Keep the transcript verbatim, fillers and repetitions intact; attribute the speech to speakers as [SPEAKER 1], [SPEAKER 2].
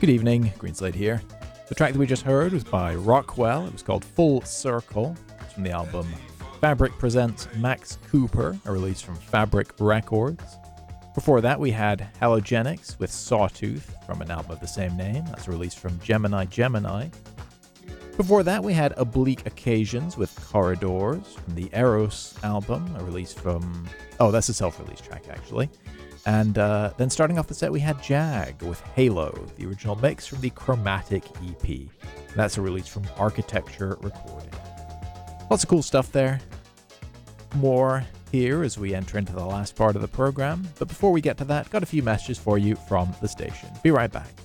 [SPEAKER 1] Good evening, Greenslade here. The track that we just heard was by Rockwell. It was called Full Circle. It's from the album Fabric Presents Max Cooper, a release from Fabric Records. Before that, we had Halogenics with Sawtooth from an album of the same name. That's a release from Gemini Gemini. Before that, we had Oblique Occasions with Corridors from the Eros album, a release from... Oh, that's a self-release track, actually. And uh, then starting off the set, we had Jag with Halo, the original mix from the Chromatic E P. That's a release from Architecture Recording. Lots of cool stuff there. More here as we enter into the last part of the program. But before we get to that, got a few messages for you from the station. Be right back.